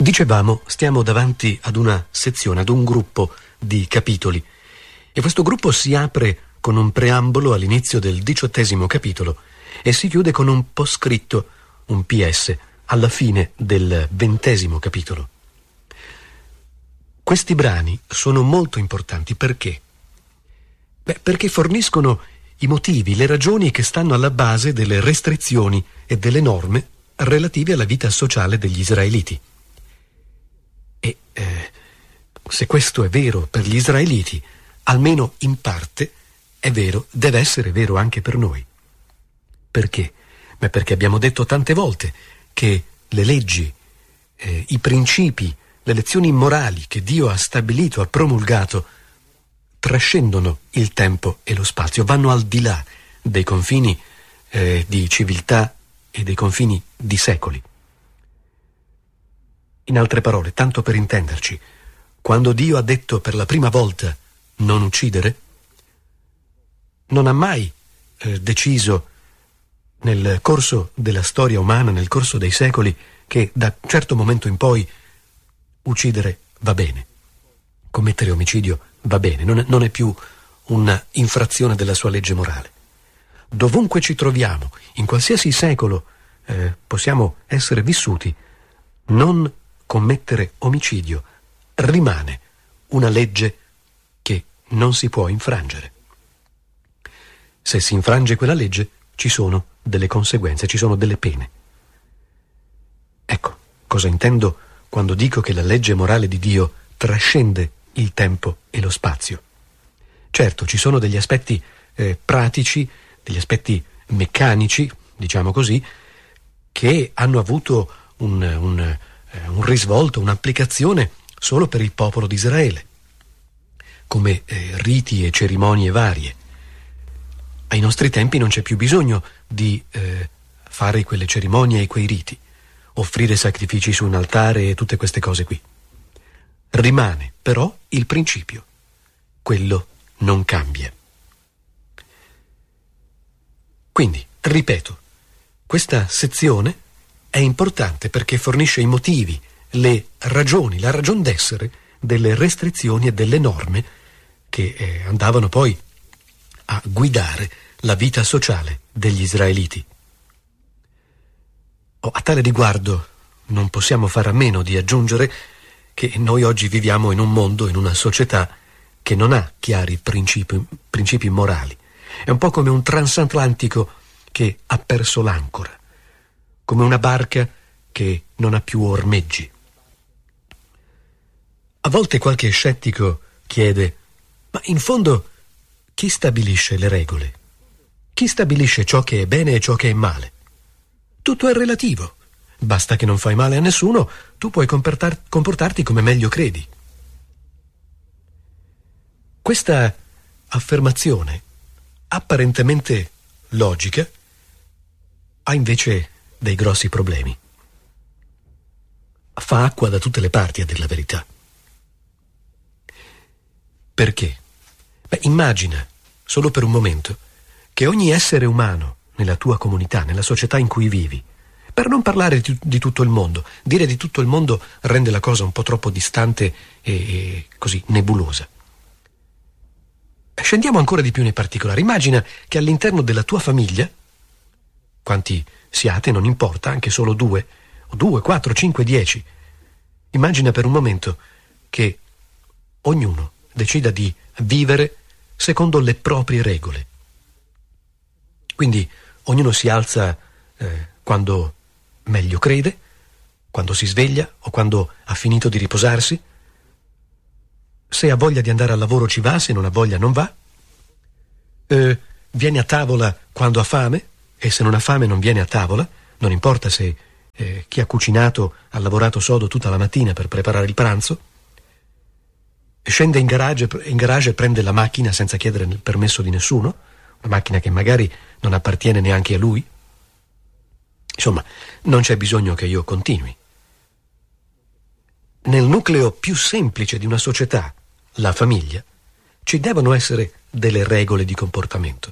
Dicevamo, stiamo davanti ad una sezione, ad un gruppo di capitoli, e questo gruppo si apre con un preambolo all'inizio del 18° capitolo e si chiude con un poscritto, un PS, alla fine del 20° capitolo. Questi brani sono molto importanti perché? Perché forniscono i motivi, le ragioni che stanno alla base delle restrizioni e delle norme relative alla vita sociale degli israeliti. E se questo è vero per gli israeliti, almeno in parte è vero, deve essere vero anche per noi. Perché? Perché abbiamo detto tante volte che le leggi, i principi, le lezioni morali che Dio ha stabilito, ha promulgato, trascendono il tempo e lo spazio, vanno al di là dei confini di civiltà e dei confini di secoli. In altre parole, tanto per intenderci, quando Dio ha detto per la prima volta non uccidere, non ha mai deciso nel corso della storia umana, nel corso dei secoli, che da un certo momento in poi uccidere va bene, commettere omicidio va bene, non è più una infrazione della sua legge morale. Dovunque ci troviamo, in qualsiasi secolo possiamo essere vissuti, non commettere omicidio rimane una legge che non si può infrangere. Se si infrange quella legge, ci sono delle conseguenze, ci sono delle pene. Ecco cosa intendo quando dico che la legge morale di Dio trascende il tempo e lo spazio. Certo, ci sono degli aspetti pratici, degli aspetti meccanici, diciamo così, che hanno avuto un risvolto, un'applicazione solo per il popolo di Israele, come riti e cerimonie varie. Ai nostri tempi non c'è più bisogno di fare quelle cerimonie e quei riti, offrire sacrifici su un altare e tutte queste cose qui. Rimane però il principio, quello non cambia. Quindi, ripeto, questa sezione è importante perché fornisce i motivi, le ragioni, la ragion d'essere delle restrizioni e delle norme che andavano poi a guidare la vita sociale degli israeliti. A tale riguardo non possiamo fare a meno di aggiungere che noi oggi viviamo in un mondo, in una società che non ha chiari principi morali. È un po' come un transatlantico che ha perso l'ancora, come una barca che non ha più ormeggi. A volte qualche scettico chiede: ma in fondo chi stabilisce le regole? Chi stabilisce ciò che è bene e ciò che è male? Tutto è relativo. Basta che non fai male a nessuno, tu puoi comportarti come meglio credi. Questa affermazione, apparentemente logica, ha invece dei grossi problemi. Fa acqua da tutte le parti, a dir la verità. Perché? Immagina, solo per un momento, che ogni essere umano nella tua comunità, nella società in cui vivi, per non parlare di tutto il mondo, dire di tutto il mondo rende la cosa un po' troppo distante e così nebulosa. Scendiamo ancora di più nei particolari. Immagina che all'interno della tua famiglia, quanti siate, non importa, anche solo 2, o 2, 4, 5, 10, immagina per un momento che ognuno decida di vivere secondo le proprie regole. Quindi ognuno si alza quando meglio crede, quando si sveglia o quando ha finito di riposarsi. Se ha voglia di andare al lavoro ci va, se non ha voglia non va. Viene a tavola quando ha fame e se non ha fame non viene a tavola. Non importa se chi ha cucinato ha lavorato sodo tutta la mattina per preparare il pranzo. Scende in garage e prende la macchina senza chiedere il permesso di nessuno, una macchina che magari non appartiene neanche a lui. Insomma, non c'è bisogno che io continui. Nel nucleo più semplice di una società, la famiglia, ci devono essere delle regole di comportamento.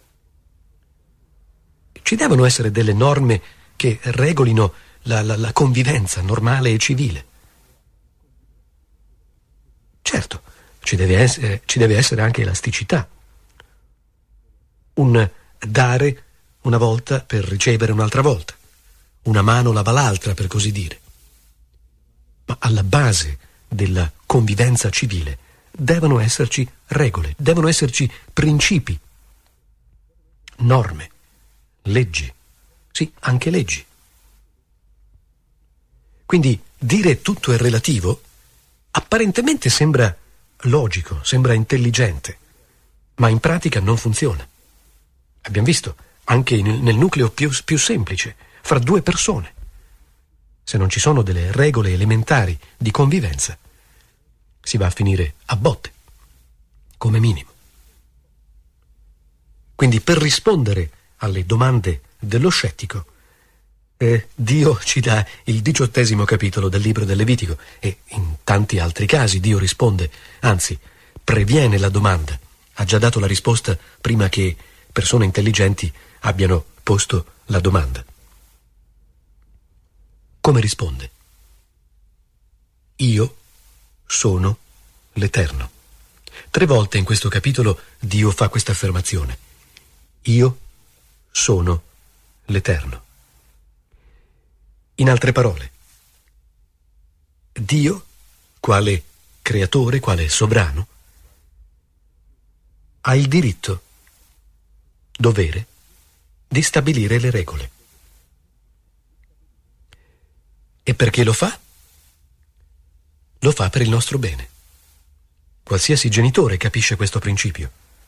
Ci devono essere delle norme che regolino la convivenza normale e civile. Certo, ci deve essere anche elasticità. Un dare una volta per ricevere un'altra volta. Una mano lava l'altra, per così dire. Ma alla base della convivenza civile devono esserci regole, devono esserci principi, norme, leggi. Sì, anche leggi. Quindi dire tutto è relativo apparentemente sembra logico, sembra intelligente, ma in pratica non funziona. Abbiamo visto anche nel nucleo più semplice, fra due persone. Se non ci sono delle regole elementari di convivenza, si va a finire a botte, come minimo. Quindi per rispondere alle domande dello scettico, Dio ci dà il 18° capitolo del libro del Levitico e in tanti altri casi Dio risponde, anzi previene la domanda, ha già dato la risposta prima che persone intelligenti abbiano posto la domanda. Come risponde? Io sono l'Eterno. 3 volte in questo capitolo Dio fa questa affermazione. Io sono l'Eterno. In altre parole, Dio, quale creatore, quale sovrano, ha il diritto, dovere, di stabilire le regole. E perché lo fa? Lo fa per il nostro bene. Qualsiasi genitore capisce questo principio.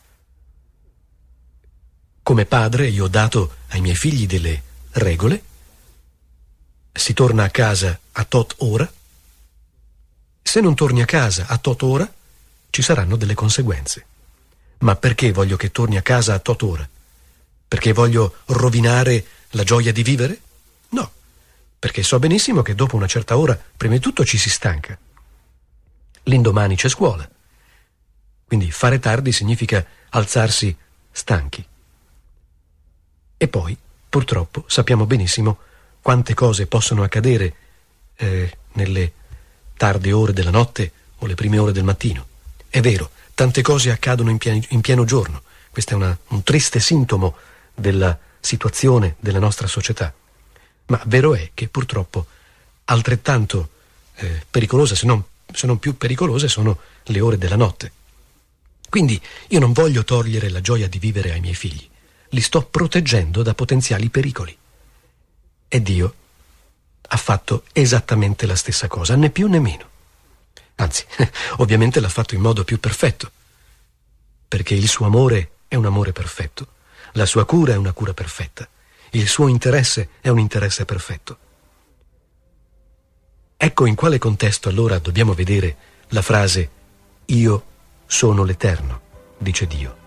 Come padre io ho dato ai miei figli delle regole. Si torna a casa a tot ora. Se non torni a casa a tot ora, ci saranno delle conseguenze. Ma perché voglio che torni a casa a tot ora? Perché voglio rovinare la gioia di vivere? No, perché so benissimo che dopo una certa ora, prima di tutto, ci si stanca. L'indomani c'è scuola. Quindi fare tardi significa alzarsi stanchi. E poi, purtroppo, sappiamo benissimo quante cose possono accadere nelle tarde ore della notte o le prime ore del mattino. È vero, tante cose accadono in pieno giorno. Questo è un triste sintomo della situazione della nostra società. Ma vero è che purtroppo altrettanto pericolose, se non più pericolose, sono le ore della notte. Quindi io non voglio togliere la gioia di vivere ai miei figli. Li sto proteggendo da potenziali pericoli. E Dio ha fatto esattamente la stessa cosa, né più né meno. Anzi, ovviamente l'ha fatto in modo più perfetto, perché il suo amore è un amore perfetto, la sua cura è una cura perfetta, il suo interesse è un interesse perfetto. Ecco in quale contesto allora dobbiamo vedere la frase «Io sono l'Eterno», dice Dio.